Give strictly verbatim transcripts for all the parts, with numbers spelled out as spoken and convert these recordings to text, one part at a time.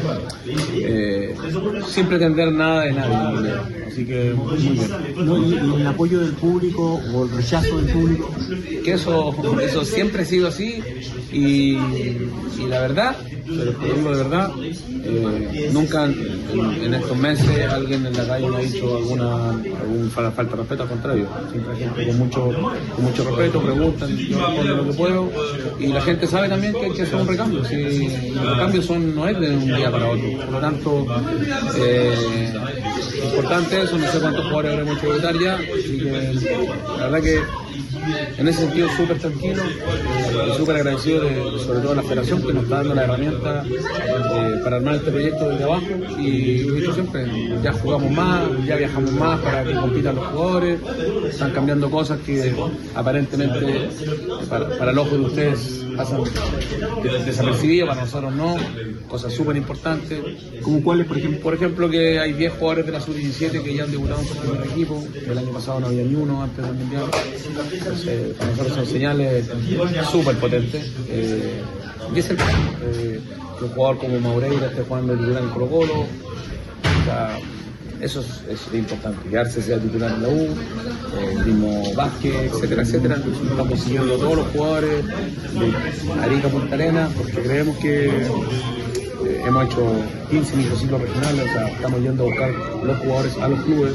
eh, sin pretender nada de nadie. Así que muy bien. ¿No? ¿Y, y el apoyo del público o el rechazo del público? Que eso, eso siempre ha sido así y, y la verdad, pero por decirlo de verdad, eh, nunca en, en estos meses alguien en la calle me ha dicho alguna, alguna falta de respeto, al contrario. Siempre hay gente con mucho, con mucho respeto, preguntan, yo respondo lo que puedo y la gente sabe también que hay que hacer un recambio. Si los cambios son, no es de un día para otro, por lo tanto, eh, importante eso, no sé cuántos jugadores habremos hecho debutar ya, así que la verdad que en ese sentido súper tranquilo y eh, súper agradecido de, sobre todo a la federación que nos está dando la herramienta eh, para armar este proyecto desde abajo y lo he dicho siempre, ya jugamos más, ya viajamos más para que compitan los jugadores, están cambiando cosas que aparentemente para, para el ojo de ustedes pasan desapercibidas, para nosotros no, cosas súper importantes. ¿Como cuáles, por ejemplo? Por ejemplo, que hay diez jugadores de la sub diecisiete que ya han debutado en su primer equipo, el año pasado no había ni uno antes del Mundial. Eh, para nosotros son señales súper potentes eh, y es el caso eh, que un jugador como Maureira esté jugando de titular en Colo Colo, o sea, eso es, es importante, quedarse sea titular en la U, eh, el mismo Vázquez, etcétera, etcétera. Nosotros estamos siguiendo a todos los jugadores de Arica, Punta Arenas, porque creemos que eh, hemos hecho quince microciclos regionales, o sea, estamos yendo a buscar los jugadores a los clubes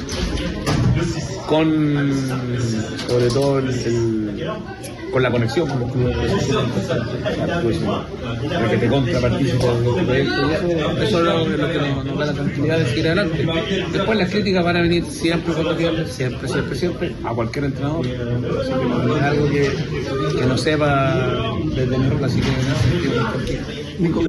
con sobre todo el, el, con la conexión con los clubes, para que te contraparticipe en este proyecto y eso, eso es lo, lo que nos, nos da la tranquilidad de seguir adelante. Después las críticas van a venir siempre cuando quieran, siempre, siempre, siempre, a cualquier entrenador, así que no es algo que, que no sepa desde mi rol, así que en ese sentido.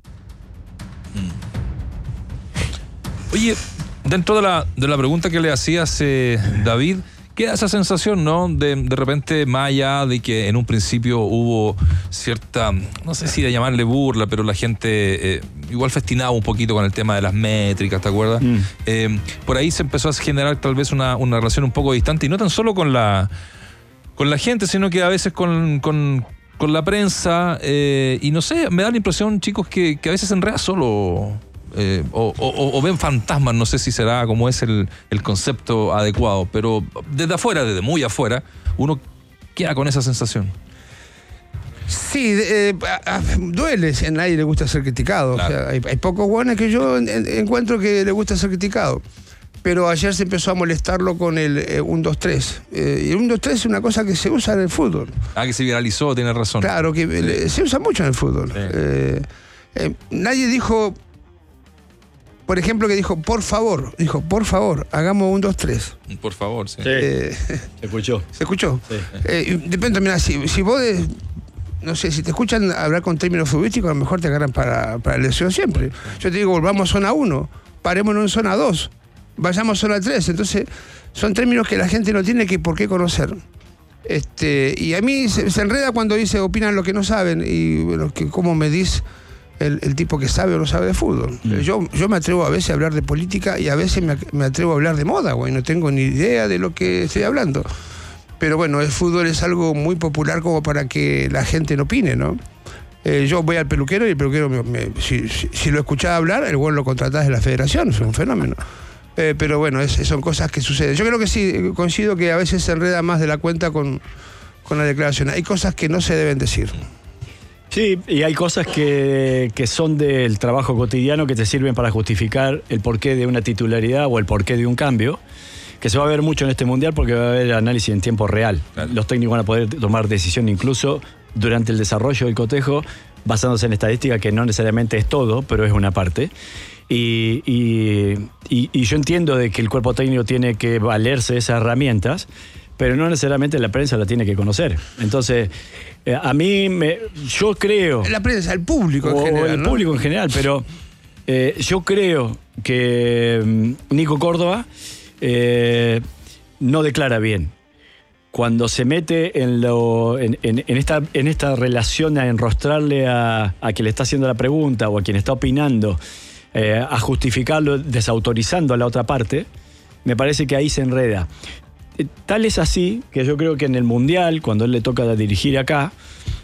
Oye, dentro de la, de la pregunta que le hacías, eh, David, queda esa sensación, ¿no? De, de repente, más allá de que en un principio hubo cierta, no sé si de llamarle burla, pero la gente eh, igual festinaba un poquito con el tema de las métricas, ¿te acuerdas? Mm. Eh, por ahí se empezó a generar tal vez una, una relación un poco distante, y no tan solo con la, con la gente, sino que a veces con... con con la prensa, eh, y no sé, me da la impresión, chicos, que, que a veces se enreda solo... Eh, o, o, o ven fantasmas, no sé si será como es el, el concepto adecuado, pero desde afuera, desde muy afuera, uno queda con esa sensación. Sí, eh, a, a, duele, a nadie le gusta ser criticado. Claro. O sea, hay, hay pocos buenos que yo en, en, encuentro que le gusta ser criticado. Pero ayer se empezó a molestarlo con el eh, uno dos tres. Eh, y el uno dos tres es una cosa que se usa en el fútbol. Ah, que se viralizó, tiene razón. Claro, que sí. le, se usa mucho en el fútbol. Sí. Eh, eh, nadie dijo... Por ejemplo, que dijo, por favor, dijo, por favor, hagamos un, dos, tres. Por favor, sí. Eh, se escuchó. ¿Se escuchó? Sí. Eh, depende, mira, si, si vos, de, no sé, si te escuchan hablar con términos futbolísticos, a lo mejor te agarran para, para el deseo siempre. Yo te digo, volvamos a zona uno, parémonos en zona dos, vayamos a zona tres. Entonces, son términos que la gente no tiene que por qué conocer. Este, y a mí se, se enreda cuando dice, opinan lo que no saben, y bueno, que cómo medís El, el tipo que sabe o no sabe de fútbol. Mm. Yo, yo me atrevo a veces a hablar de política y a veces me, me atrevo a hablar de moda, güey. No tengo ni idea de lo que estoy hablando. Pero bueno, el fútbol es algo muy popular como para que la gente no opine, ¿no? Eh, yo voy al peluquero y el peluquero, me, me, si, si, si lo escuchaba hablar, el güey lo contratás de la federación, es un fenómeno. Eh, pero bueno, es, son cosas que suceden. Yo creo que sí, coincido que a veces se enreda más de la cuenta con, con la declaración. Hay cosas que no se deben decir. Sí, y hay cosas que, que son del trabajo cotidiano que te sirven para justificar el porqué de una titularidad o el porqué de un cambio, que se va a ver mucho en este Mundial porque va a haber análisis en tiempo real. Claro. Los técnicos van a poder tomar decisión incluso durante el desarrollo del cotejo, basándose en estadística, que no necesariamente es todo, pero es una parte. Y, y, y, y yo entiendo de que el cuerpo técnico tiene que valerse de esas herramientas, pero no necesariamente la prensa la tiene que conocer. Entonces, eh, a mí, me, yo creo... La prensa, el público en o general, el ¿no? público en general, pero eh, yo creo que um, Nico Córdoba eh, no declara bien. Cuando se mete en, lo, en, en, en, esta, en esta relación a enrostrarle a, a quien le está haciendo la pregunta o a quien está opinando, eh, a justificarlo desautorizando a la otra parte, me parece que ahí se enreda. Tal es así que yo creo que en el Mundial, cuando él le toca dirigir acá,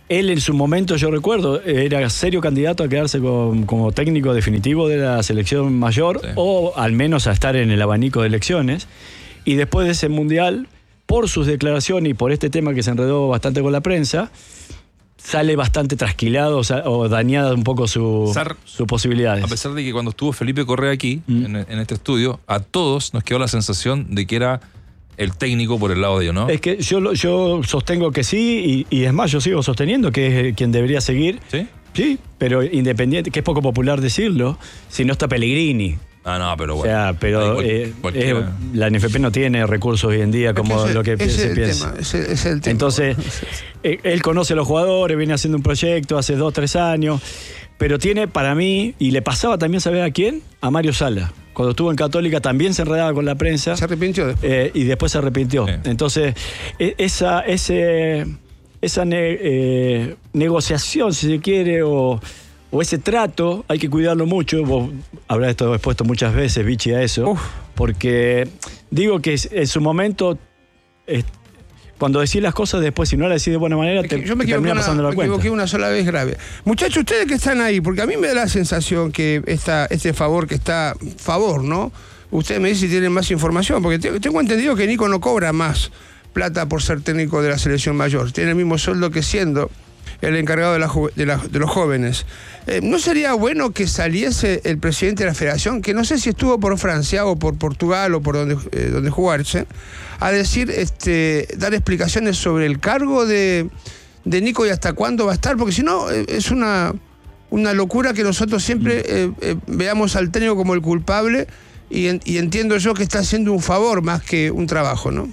él en su momento, yo recuerdo, era serio candidato a quedarse con, como técnico definitivo de la selección mayor, sí, o al menos a estar en el abanico de elecciones. Y después de ese mundial, por sus declaraciones y por este tema que se enredó bastante con la prensa, sale bastante trasquilado, o, sea, o dañada un poco su, Sar, sus posibilidades. A pesar de que cuando estuvo Felipe Correa aquí, mm. en, en este estudio, a todos nos quedó la sensación de que era el técnico por el lado de ellos, ¿no? Es que yo, yo sostengo que sí, y, y es más, yo sigo sosteniendo que es quien debería seguir. ¿Sí? Sí, pero independiente, que es poco popular decirlo, si no está Pellegrini. Ah, no, pero bueno. O sea, pero cual, eh, eh, la N F P no tiene recursos hoy en día como ese, lo que ese se el piensa. Tema, ese, ese es el tema. Entonces, eh, él conoce a los jugadores, viene haciendo un proyecto hace dos, tres años, pero tiene para mí, y le pasaba también, ¿sabés a quién? A Mario Sala. Cuando estuvo en Católica también se enredaba con la prensa. Se arrepintió después. Eh, y después se arrepintió. Sí. Entonces, esa, ese, esa ne, eh, negociación, si se quiere, o... o ese trato, hay que cuidarlo mucho. Vos habrás estado expuesto muchas veces, Vichy, a eso. Uf. Porque digo que en su momento, eh, cuando decís las cosas después, si no las decís de buena manera, te, yo me te termina una, pasando la me cuenta. Me equivoqué una sola vez grave. Muchachos, ustedes que están ahí, porque a mí me da la sensación que esta, este favor que está, favor, ¿no? Ustedes me dicen si tienen más información, porque te, tengo entendido que Nico no cobra más plata por ser técnico de la selección mayor. Tiene el mismo sueldo que siendo el encargado de, la, de, la, de los jóvenes. Eh, ¿No sería bueno que saliese el presidente de la federación, que no sé si estuvo por Francia o por Portugal o por donde, eh, donde jugarse, a decir, este, dar explicaciones sobre el cargo de, de Nico y hasta cuándo va a estar? Porque si no, eh, es una, una locura que nosotros siempre eh, eh, veamos al técnico como el culpable y, en, y entiendo yo que está haciendo un favor más que un trabajo, ¿no?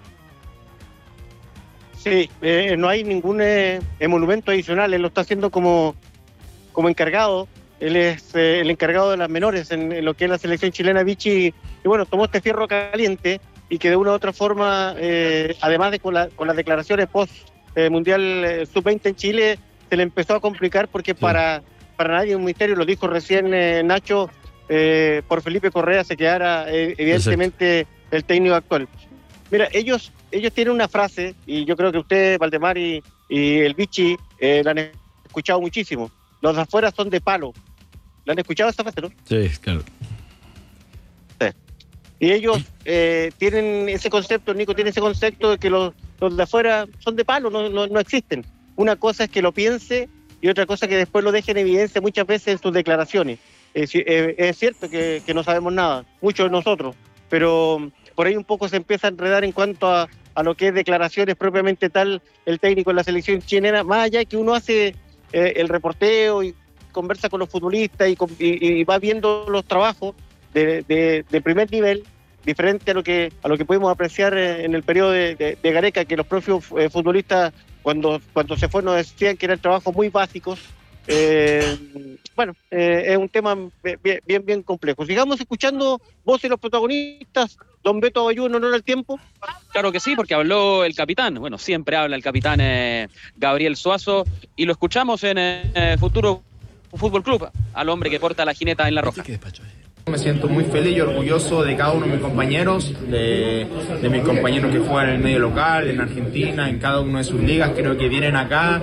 Sí, eh, no hay ningún eh, monumento adicional, él lo está haciendo como, como encargado, él es eh, el encargado de las menores en, en lo que es la selección chilena, Vichy, y bueno, tomó este fierro caliente y que de una u otra forma, eh, además de con, la, con las declaraciones post eh, Mundial eh, sub veinte en Chile, se le empezó a complicar porque sí. para, para nadie es un misterio, lo dijo recién eh, Nacho, eh, por Felipe Correa se quedara eh, evidentemente Exacto. el técnico actual. Mira, ellos ellos tienen una frase, y yo creo que usted, Valdemar y, y el Vichy, eh, la han escuchado muchísimo. Los de afuera son de palo. ¿La han escuchado esta frase, no? Sí, claro. Sí. Y ellos eh, tienen ese concepto, Nico tiene ese concepto de que los, los de afuera son de palo, no, no, no existen. Una cosa es que lo piense y otra cosa que después lo deje en evidencia muchas veces en sus declaraciones. Eh, eh, es cierto que, que no sabemos nada, muchos de nosotros, pero por ahí un poco se empieza a enredar en cuanto a, a lo que es declaraciones propiamente tal el técnico en la selección chilena, más allá de que uno hace eh, el reporteo y conversa con los futbolistas y, con, y, y va viendo los trabajos de, de, de primer nivel, diferente a lo que a lo que pudimos apreciar en el periodo de, de, de Gareca, que los propios eh, futbolistas cuando, cuando se fue nos decían que eran trabajos muy básicos. Eh, bueno, eh, es un tema bien, bien, bien complejo. Sigamos escuchando voces de los protagonistas. Don Beto Abayú, en honor al tiempo. Claro que sí, porque habló el capitán. Bueno, siempre habla el capitán eh, Gabriel Suazo, y lo escuchamos en eh, Futuro Fútbol Club, al hombre que porta la jineta en la roja. Me siento muy feliz y orgulloso de cada uno de mis compañeros, de, de mis compañeros que juegan en el medio local, en Argentina, en cada una de sus ligas. Creo que vienen acá,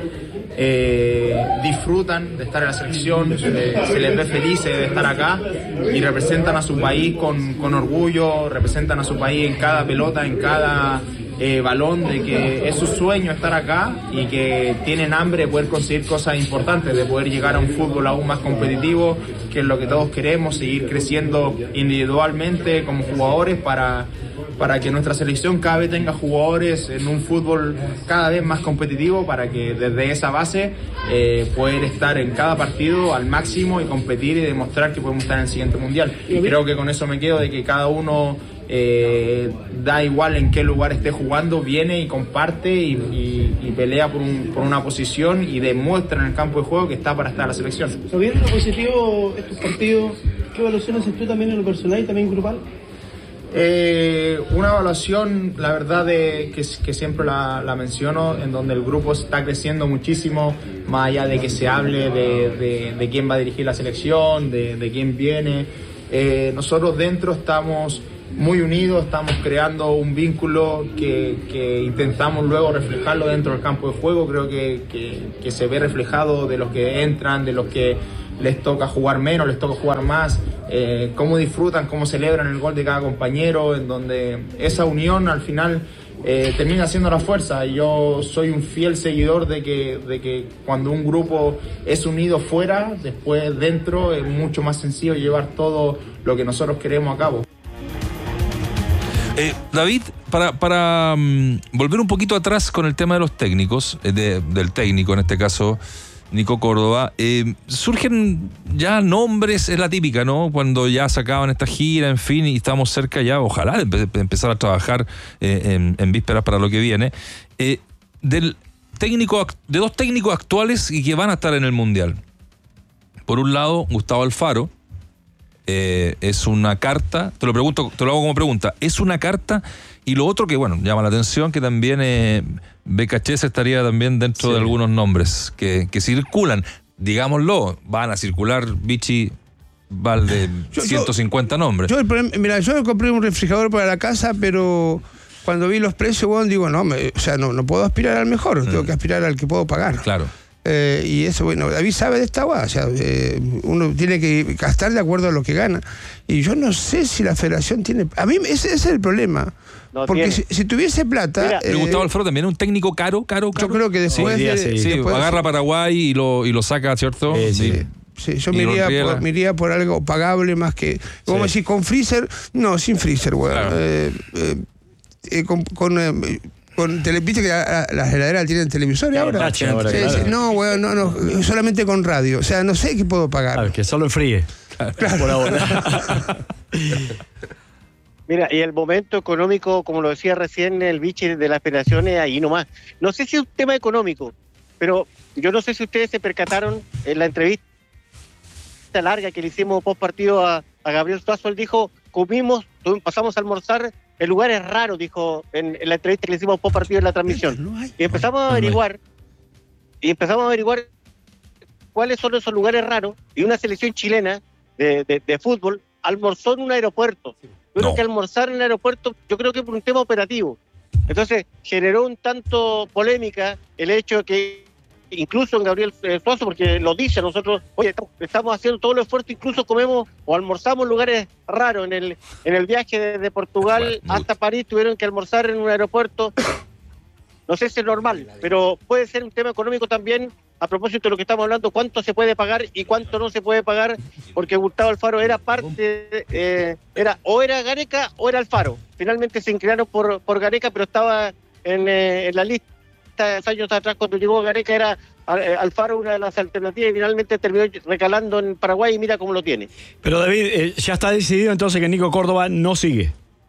eh, disfrutan de estar en la selección, se les, se les ve felices de estar acá y representan a su país con, con orgullo, representan a su país en cada pelota, en cada eh, balón, de que es su sueño estar acá y que tienen hambre de poder conseguir cosas importantes, de poder llegar a un fútbol aún más competitivo, que es lo que todos queremos, seguir creciendo individualmente como jugadores para, para que nuestra selección cada vez tenga jugadores en un fútbol cada vez más competitivo, para que desde esa base eh, poder estar en cada partido al máximo y competir y demostrar que podemos estar en el siguiente mundial. Y creo que con eso me quedo, de que cada uno eh, da igual en qué lugar esté jugando, viene y comparte y, y, y pelea por, un, por una posición y demuestra en el campo de juego que está para estar en la selección. Sabiendo lo positivo estos partidos, ¿qué evaluación haces tú también en lo personal y también grupal? Eh, una evaluación, la verdad, de, que, que siempre la, la menciono, en donde el grupo está creciendo muchísimo, más allá de que se hable de, de, de quién va a dirigir la selección, de, de quién viene. Eh, nosotros dentro estamos muy unidos, estamos creando un vínculo que, que intentamos luego reflejarlo dentro del campo de juego. Creo que, que, que se ve reflejado de los que entran, de los que les toca jugar menos, les toca jugar más, eh, cómo disfrutan, cómo celebran el gol de cada compañero, en donde esa unión al final eh, termina siendo la fuerza. Yo soy un fiel seguidor de que, de que cuando un grupo es unido fuera, después dentro es mucho más sencillo llevar todo lo que nosotros queremos a cabo. Eh, David, para, para um, volver un poquito atrás con el tema de los técnicos, eh, de, del técnico en este caso, Nico Córdoba, eh, surgen ya nombres, es la típica, ¿no? Cuando ya sacaban esta gira, en fin, y estamos cerca ya, ojalá, de, de empezar a trabajar eh, en, en vísperas para lo que viene, eh, del técnico, de dos técnicos actuales y que van a estar en el Mundial. Por un lado, Gustavo Alfaro. Eh, es una carta, te lo pregunto, te lo hago como pregunta, es una carta, y lo otro que bueno, llama la atención, que también eh, Becachese estaría también dentro sí. de algunos nombres que, que circulan, digámoslo, van a circular, Vichy, Valde, yo, ciento cincuenta yo, nombres. Yo, mira, yo compré un refrigerador para la casa, pero cuando vi los precios, bueno, digo, no, me, o sea, no, no puedo aspirar al mejor, mm. tengo que aspirar al que puedo pagar. Claro. Eh, y eso, bueno, David sabe de esta guada, o sea, eh, uno tiene que gastar de acuerdo a lo que gana. Y yo no sé si la federación tiene... A mí ese, ese es el problema. No porque si, si tuviese plata... Pero eh, Gustavo Alfaro también es un técnico caro, caro, caro. Yo creo que después... Sí, de, sí, sí, después agarra de, Paraguay y lo, y lo saca, ¿cierto? Eh, sí. sí. Sí, yo me iría, por, me iría por algo pagable más que... Como sí. decir, con freezer... No, sin freezer, güey. Bueno, claro. eh, eh, eh, con... con eh, Con tele, viste que las la heladeras tienen televisores ahora. Tache, ahora sí, claro. sí, no, bueno, no, no, solamente con radio. O sea, no sé qué puedo pagar. Claro, que solo enfríe. Claro. Por ahora. Mira, y el momento económico, como lo decía recién el Vichy de las federaciones, ahí nomás. No sé si es un tema económico, pero yo no sé si ustedes se percataron en la entrevista larga que le hicimos post partido a, a Gabriel Suazo. Él dijo, comimos, pasamos a almorzar en lugares raros, dijo en, en la entrevista que le hicimos post partido en la transmisión. Y empezamos a averiguar, y empezamos a averiguar cuáles son esos lugares raros, y una selección chilena de, de, de fútbol almorzó en un aeropuerto. Yo no. creo que almorzar en el aeropuerto, yo creo que por un tema operativo. Entonces, generó un tanto polémica el hecho de que incluso en Gabriel Suazo, porque lo dice, nosotros, oye, estamos haciendo todo el esfuerzo, incluso comemos o almorzamos en lugares raros. En el en el viaje de, de Portugal bueno, hasta París tuvieron que almorzar en un aeropuerto. No sé si es normal, pero puede ser un tema económico también, a propósito de lo que estamos hablando, cuánto se puede pagar y cuánto no se puede pagar, porque Gustavo Alfaro era parte, eh, era o era Gareca o era Alfaro. Finalmente se inclinaron por, por Gareca, pero estaba en, eh, en la lista años atrás cuando llegó Gareca era Alfaro una de las alternativas y finalmente terminó recalando en Paraguay y mira cómo lo tiene. Pero David, eh, ya está decidido entonces que Nico Córdoba no sigue.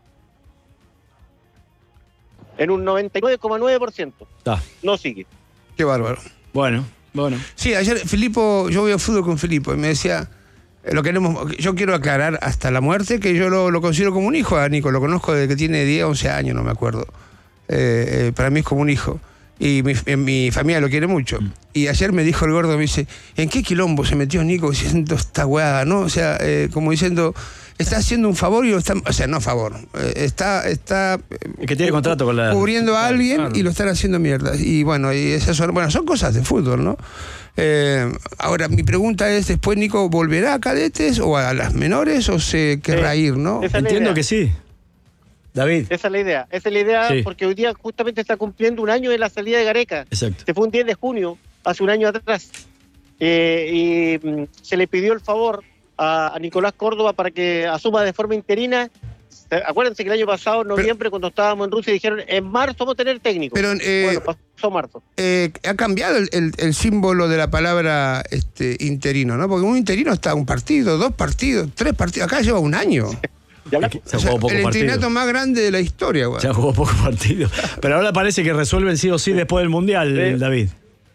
En un noventa y nueve coma nueve por ciento ah. no sigue. Qué bárbaro. Bueno, bueno. Sí, ayer Filipo, yo voy a fútbol con Filipo y me decía, lo queremos, yo quiero aclarar hasta la muerte que yo lo, lo considero como un hijo a Nico, lo conozco desde que tiene diez, once años, no me acuerdo. Eh, eh, para mí es como un hijo. Y mi, mi familia lo quiere mucho. Mm. Y ayer me dijo el gordo, me dice, ¿en qué quilombo se metió Nico diciendo esta weá, no? O sea, eh, como diciendo, está haciendo un favor y lo está, o sea, no favor, eh, está, está es que tiene contrato con la, cubriendo a alguien claro. y lo están haciendo mierda. Y bueno, y esas son, bueno, son cosas de fútbol, ¿no? Eh, ahora, mi pregunta es, ¿después Nico volverá a cadetes o a las menores o se querrá sí. ir, no? Entiendo que sí. David. Esa es la idea, esa es la idea sí. porque hoy día justamente está cumpliendo un año de la salida de Gareca. Exacto. Se fue un diez de junio, hace un año atrás, eh, y mm, se le pidió el favor a, a Nicolás Córdoba para que asuma de forma interina. Acuérdense que el año pasado, en noviembre, pero, cuando estábamos en Rusia, dijeron, en marzo vamos a tener técnico. Pero, eh, bueno, pasó marzo. Eh, ha cambiado el, el, el símbolo de la palabra este, interino, ¿no? Porque un interino está un partido, dos partidos, tres partidos, acá lleva un año. Se o sea, el interinato más grande de la historia, güey. Se jugó poco partido. Pero ahora parece que resuelven sí o sí después del Mundial, sí. David.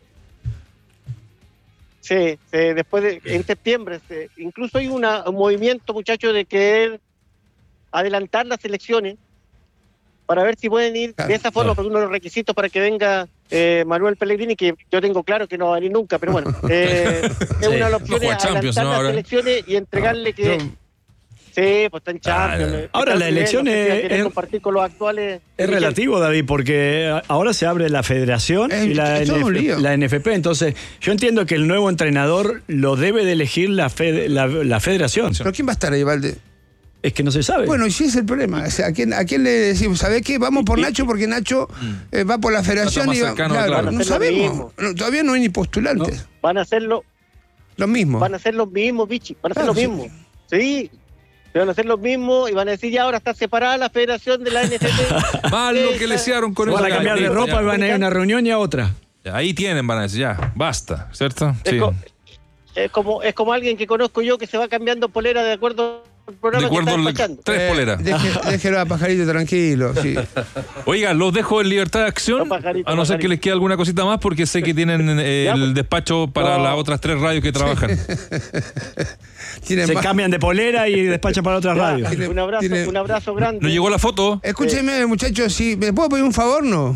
Sí, sí, después de, en septiembre. Sí. Incluso hay una, un movimiento, muchachos, de querer adelantar las elecciones para ver si pueden ir claro, de esa forma, claro. porque uno de los requisitos para que venga eh, Manuel Pellegrini, que yo tengo claro que no va a venir nunca, pero bueno, eh, sí. es una de las opciones no adelantar no, las ahora. elecciones y entregarle que... Yo... Sí, pues está en Champions. Ah, ahora la elección no sé si es- quieren es- compartir con los actuales. Es relativo, David, porque ahora se abre la federación Es- y la, es todo un N F lío. la N F P. Entonces, yo entiendo que el nuevo entrenador lo debe de elegir la, fed- la, la federación. ¿Pero quién va a estar ahí, Valde? Es que no se sabe. Bueno, y sí es el problema. O sea, ¿a quién, a quién le decimos? ¿Sabés qué? Vamos por Nacho porque Nacho eh, va por la federación más y va- cercano, claro, claro. no Van a hacer lo sabemos. mismo. No, todavía no hay ni postulantes. Van a hacerlo, Los mismos. van a hacer los mismos, bichi. Van a hacer Claro, lo sí. mismo. Sí. Van a hacer lo mismo y van a decir ya ahora está separada la federación de la N F P. Más lo que le hicieron con Se van a esa cambiar de galleta, ropa ya. y van a ir a una reunión y a otra. Ahí tienen, van a decir, ya, basta, ¿cierto? Es, Sí. co- es como, es como alguien que conozco yo que se va cambiando polera de acuerdo al programa que Recuerdo está el- despachando. tres Eh, poleras. deje- déjelo a Pajarito tranquilo. Sí. Oiga, los dejo en libertad de acción, No, pajarito, a no ser pajarito. que les quede alguna cosita más, porque sé que tienen eh, Ya, el pues. despacho para No. las otras tres radios que trabajan. Tienen Se más- cambian de polera y despachan para otras Ya, radios. Tiene- un abrazo, tiene- un abrazo grande. ¿No llegó la foto? Escúcheme, muchachos, si ¿me puedo pedir un favor, no?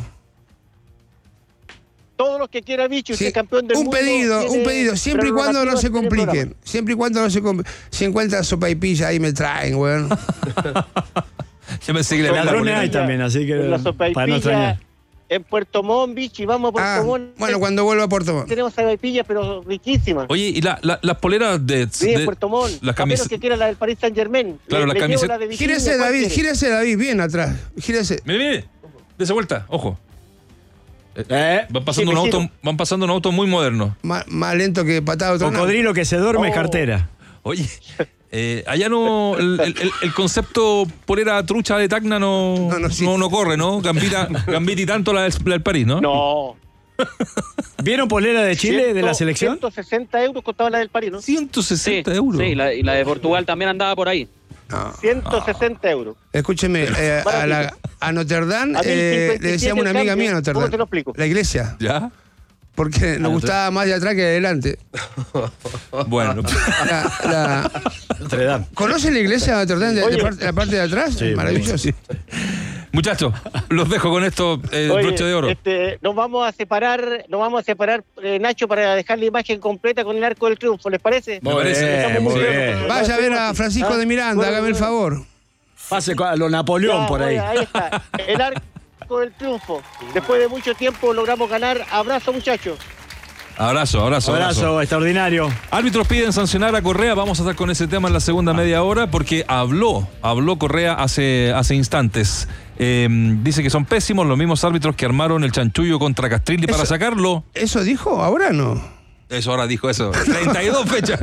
Todos los que quiera bicho, Sí, usted campeón del un mundo. pedido, tiene un pedido, siempre y cuando no se prerrogativas en el programa. compliquen. Siempre y cuando no se compliquen. Si encuentran sopa y pilla, ahí me traen, weón. Ya pensé que le habían la Ladrones polera. hay también, así que En la para no sopaipilla, extrañar. en Puerto Montt, bicho, y vamos a Puerto Ah, Montt. bueno, cuando vuelva a Puerto Montt. Tenemos sopaipillas, pero riquísimas. Oye, y la- la- las poleras de... Sí, en de- Puerto Montt. las A menos camisetas... que quiera la del Paris Saint Germain. Claro, la camiseta- Gírese, David, gírese, David, bien atrás. Gírese. Mire, mire, dése vuelta, ojo. Eh, Van pasando, Sí, un vecino. auto, van pasando un auto muy moderno. Má- Más lento que patado tronado. cocodrilo que se duerme es Oh. cartera. Oye, eh, allá no... El, el- el- el concepto polera trucha de Tacna no, No, no no, existe. no corre, ¿no? Gambita, Gambita y tanto la del, la del París, ¿no? No. ¿Vieron polera de Chile, de la selección? ciento sesenta euros costaba la del París, ¿no? ciento Sí, sesenta euros. sí, la- y la de Portugal también andaba por ahí. No. ciento sesenta euros. Escúcheme, eh, a, la- a Notre Dame A mí eh, cincuenta y le decíamos una siete amiga el mía a cambio. Notre ¿Cómo Dame. te lo explico? La iglesia. ¿Ya? Porque nos gustaba más de atrás que de adelante. Bueno. La- la- Notre Dame. ¿Conoce la iglesia de Notre Dame de, de Oye. parte- la parte de atrás? Sí, Maravilloso. Muchachos, los dejo con esto, eh, Oye, broche de oro. este, nos vamos a separar, nos vamos a separar, eh, Nacho, para dejar la imagen completa con el Arco del Triunfo, ¿les parece? Me parece. Estamos muy bien, bien. porque- Vaya a ver a Francisco de Miranda, Bueno, hágame el bueno. favor. Pase a lo Napoleón Ya, por ahí. oye, ahí está, el Arco del Triunfo. Después de mucho tiempo logramos ganar. Abrazo, muchachos. Abrazo, abrazo, abrazo. Abrazo extraordinario. Árbitros piden sancionar a Correa. Vamos a estar con ese tema en la segunda media hora porque habló, habló Correa hace, hace instantes. Eh, dice que son pésimos los mismos árbitros que armaron el chanchullo contra Castrilli para Eso- sacarlo. ¿Eso dijo? Ahora no. Eso ahora dijo eso. treinta y dos fechas.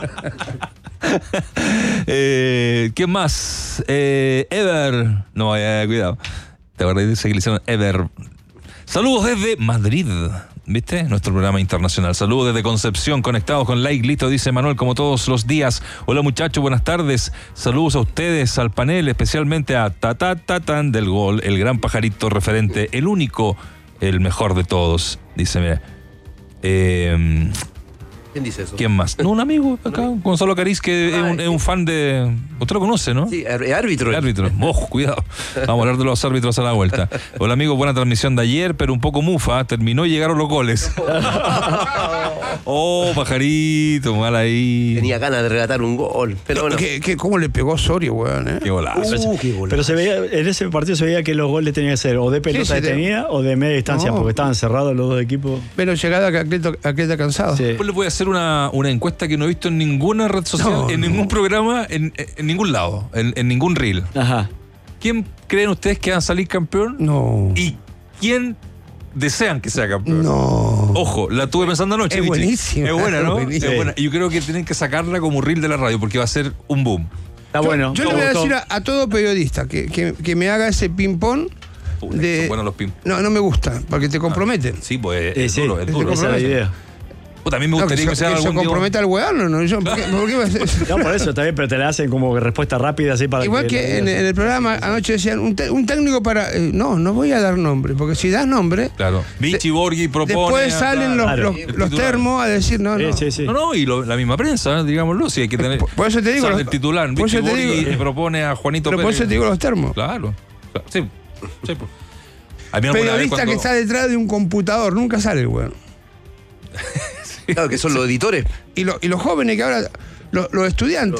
eh, ¿Qué más? Eh, Ever. No, eh, cuidado. Te acordás de ese que le hicieron Ever. Saludos desde Madrid. ¿Viste? Nuestro programa internacional. Saludos desde Concepción, conectados con Like Lito, dice Manuel, como todos los días. Hola muchachos, buenas tardes. Saludos a ustedes, al panel, especialmente a Tata Tatán del Gol, el gran pajarito referente, el único, el mejor de todos. Dice, mira. Eh, ¿Quién dice eso? ¿Quién más? No, un amigo acá, Gonzalo Cariz, que es, un, es un fan de... Usted lo conoce, ¿no? Sí, es árbitro. Árbitro. Ojo, cuidado. Vamos a hablar de los árbitros a la vuelta. Hola, amigo, buena transmisión de ayer, pero un poco mufa. Terminó y llegaron los goles. Oh, pajarito, mal ahí. Tenía ganas de relatar un gol. Pero bueno. ¿Qué, qué, ¿Cómo le pegó Osorio, weón? Eh? Qué golazo. Uh, qué golazo. Pero se veía, en ese partido se veía que los goles tenían que ser o de pelota Sí, sí, te- detenida o de media distancia, No. porque estaban cerrados los dos equipos. Menos llegada que atleta, atleta cansado. Sí. Después les voy a hacer una, una encuesta que no he visto en ninguna red social, No, en no. ningún programa, en, en ningún lado, en, en ningún reel. Ajá. ¿Quién creen ustedes que va a salir campeón? No. ¿Y quién desean que sea campeón? No. Ojo, la tuve pensando anoche. Es Vichy. buenísima, Es buena, ¿no? es buenísima. Es buena. Y yo creo que tienen que sacarla como reel de la radio porque va a ser un boom. Está Yo, bueno. yo le Me voy a gustó. decir a, a todo periodista que, que, que me haga ese ping-pong. Puta, De- son buenos los pim. No, no me gusta, porque te comprometen. Sí, pues Sí, es sí, duro, es te duro. esa es la idea. Puta, a mí me No, que gustaría se, que, sea que se algún día- comprometa al weón, ¿no? Yo, ¿por qué, por qué va a ser? No, por eso está bien, pero te la hacen como que respuesta rápida así para Igual que en, en el programa anoche decían, un, te- un técnico para... eh, no, no voy a dar nombre, porque si das nombre, Claro. Vichy Borghi propone. después a- salen los, claro, los, el los titular. termos a decir, no, no. Sí, sí, sí. No, no, y lo- la misma prensa, digámoslo, si hay que tener. Por- por eso te digo, O sea, los- el titular, por Vichy eso te Borghi digo- le propone a Juanito Pero por Pérez. eso te digo los termos. Claro. claro. Sí, sí. pues. A mí alguna vez Periodista cuando- que está detrás de un computador, nunca sale, weón. Claro, que son los editores. Y, lo- y los jóvenes que ahora, lo- los estudiantes,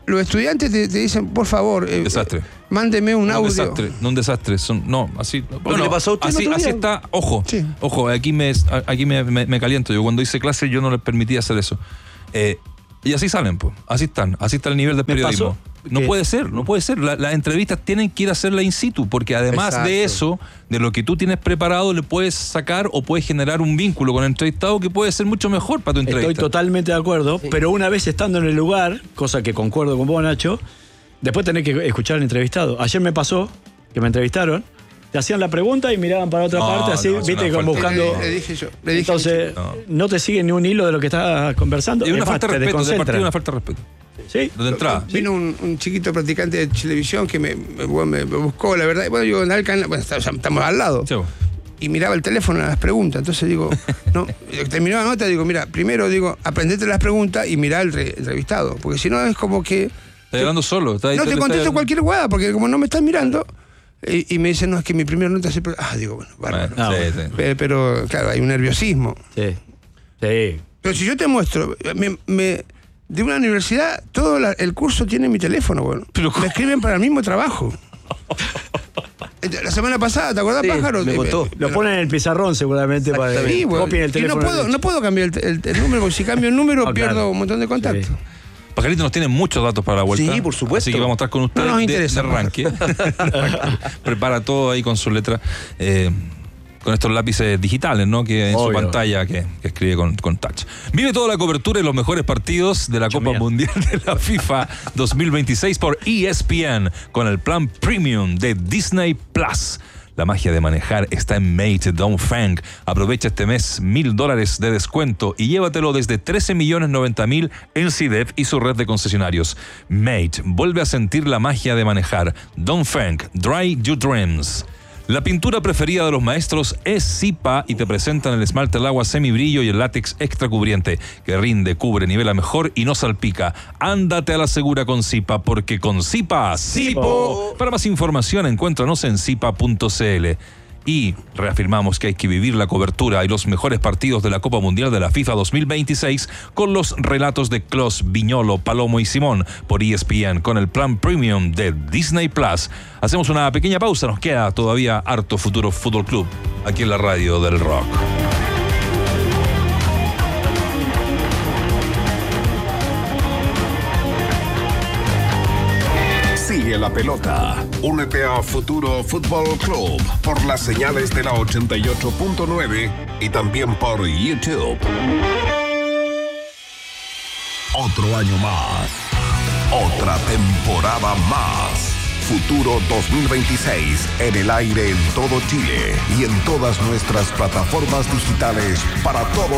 los estudiantes te, te dicen, por favor, eh, desastre. Eh, mándeme un no audio. Un desastre, no un desastre. Son, no, así. Bueno, le pasó a usted así, el otro día? así está. Ojo, Sí. ojo, aquí me, aquí me, me, me caliento. Yo cuando hice clase yo no les permitía hacer eso. Eh, y así salen, pues. Así están. Así está el nivel del Me periodismo. pasó No que- puede ser, no puede ser. La- las entrevistas tienen que ir a hacerla in situ, porque además Exacto. de eso, de lo que tú tienes preparado, le puedes sacar o puedes generar un vínculo con el entrevistado que puede ser mucho mejor para tu entrevista. Estoy totalmente de acuerdo, pero una vez estando en el lugar, cosa que concuerdo con vos, Nacho, después tenés que escuchar al entrevistado. Ayer me pasó que me entrevistaron, te hacían la pregunta y miraban para otra No, parte, así, no, es viste, una como falta de- buscando. Le, le dije yo. Le dije Entonces, No. no. te siguen ni un hilo de lo que estás conversando. Es una Es más, falta de te respeto, de desconcentran. partida una falta de respeto. Sí. De entrada. Vino un, un chiquito practicante de televisión que me, me, bueno, me- me buscó, la verdad. y Bueno, yo en Alcan, bueno, está- estamos al lado. Sí, vos. Y miraba el teléfono a las preguntas. Entonces digo, no, terminó la nota, digo, mira, primero digo, aprendete las preguntas y mirá el re- entrevistado. Porque si no es como que. Estás hablando solo. Estás- No te estás- contesto estás- cualquier hueá, porque como no me estás mirando. Y, y me dicen, no, es que mi primera nota siempre. Ah, digo, bueno, bárbaro. Bueno, Ah, sí, bueno. sí. Pe- Pero, claro, hay un nerviosismo. Sí. Sí. Pero si yo te muestro, me, me- de una universidad, todo la- el curso tiene mi teléfono, bueno. Pero, me escriben para el mismo trabajo. Entonces, la semana pasada, ¿te acordás, Sí, Pájaro? me Eh, contó. eh, Lo ponen en el pizarrón seguramente para que Sí, bueno, copien el y teléfono. no puedo, no puedo cambiar el, el- el número, porque si cambio el número No, pierdo claro. un montón de contactos. Sí. Pajarito nos tiene muchos datos para la vuelta. Sí, por supuesto. Así que vamos a estar con ustedes No nos de- interesa, de arranque. Prepara todo ahí con su letra. eh, con estos lápices digitales, ¿no? Que en su Obvio. pantalla que, que escribe con, con touch. Vive toda la cobertura y los mejores partidos de la Copa mía. Mundial de la FIFA dos mil veintiséis por E S P N con el plan Premium de Disney Plus. La magia de manejar está en Mate Dongfeng. Aprovecha este mes mil dólares de descuento y llévatelo desde trece millones noventa mil en C I D E P y su red de concesionarios. Mate, vuelve a sentir la magia de manejar. Dongfeng, Dry Your Dreams. La pintura preferida de los maestros es Zipa y te presentan el esmalte al agua semibrillo y el látex extra cubriente que rinde, cubre, nivela mejor y no salpica. Ándate a la segura con Zipa, porque con Zipa, Zipo. Para más información encuéntranos en zipa punto c l. Y reafirmamos que hay que vivir la cobertura y los mejores partidos de la Copa Mundial de la FIFA dos mil veintiséis con los relatos de Klos, Viñolo, Palomo y Simón por E S P N con el plan Premium de Disney Plus. Hacemos una pequeña pausa, nos queda todavía harto Futuro Fútbol Club aquí en la radio del rock. Sigue la pelota. Únete a Futuro Fútbol Club por las señales de la ochenta y ocho punto nueve y también por YouTube. Otro año más. Otra temporada más. Futuro dos mil veintiséis en el aire en todo Chile y en todas nuestras plataformas digitales para todo